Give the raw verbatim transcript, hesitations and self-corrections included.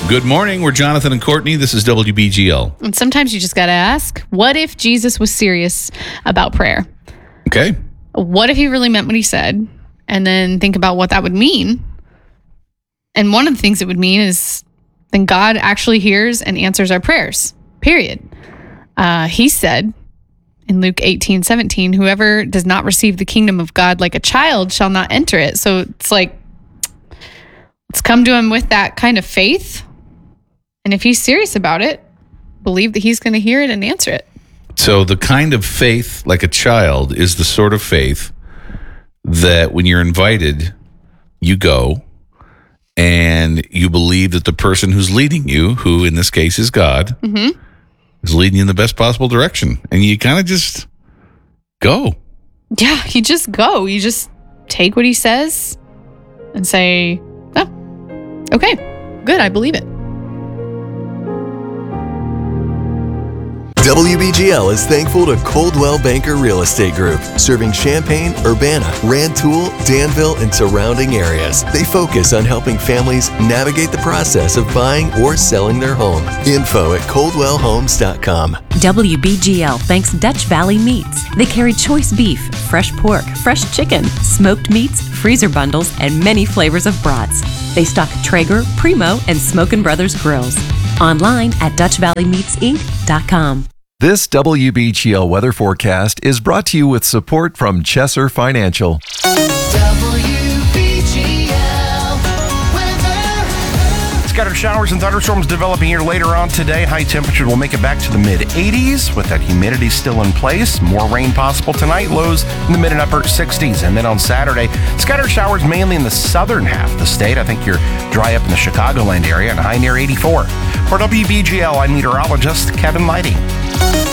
Good morning. We're Jonathan and Courtney. This is W B G L. And sometimes you just got to ask, what if Jesus was serious about prayer? Okay. What if he really meant what he said? And then think about what that would mean. And one of the things it would mean is then God actually hears and answers our prayers, period. Uh, he said in Luke eighteen seventeen, whoever does not receive the kingdom of God like a child shall not enter it. So it's like, let's come to him with that kind of faith. And if he's serious about it, believe that he's going to hear it and answer it. So the kind of faith like a child is the sort of faith that when you're invited, you go and you believe that the person who's leading you, who in this case is God, Mm-hmm. is leading you in the best possible direction. And you kind of just go. Yeah, you just go. You just take what he says and say, oh, okay, good, I believe it. W B G L is thankful to Coldwell Banker Real Estate Group, serving Champaign, Urbana, Rantoul, Danville, and surrounding areas. They focus on helping families navigate the process of buying or selling their home. Info at coldwell homes dot com. W B G L thanks Dutch Valley Meats. They carry choice beef, fresh pork, fresh chicken, smoked meats, freezer bundles, and many flavors of brats. They stock Traeger, Primo, and Smokin' Brothers grills. Online at dutch valley meats inc dot com. This W B G L weather forecast is brought to you with support from Chesser Financial. W B G L weather. Scattered showers and thunderstorms developing here later on today. High temperatures will make it back to the mid eighties with that humidity still in place. More rain possible tonight. Lows in the mid and upper sixties. And then on Saturday, scattered showers mainly in the southern half of the state. I think you're dry up in the Chicagoland area and high near eighty-four. For W B G L, I'm meteorologist Kevin Lighty.